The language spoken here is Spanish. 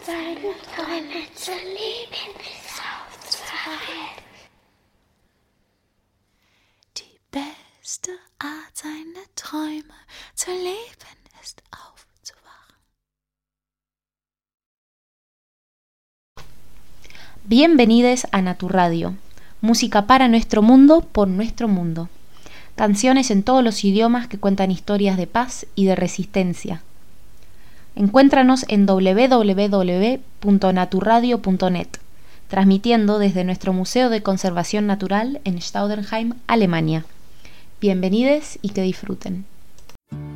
Seine Träume zu leben, bis aufzuwachen. Die beste Art, seine Träume zu leben, ist aufzuwachen. Bienvenidos a Naturradio, música para nuestro mundo, por nuestro mundo. Canciones en todos los idiomas que cuentan historias de paz y de resistencia. Encuéntranos en www.naturradio.net, transmitiendo desde nuestro Museo de Conservación Natural en Staudenheim, Alemania. Bienvenidos y que disfruten.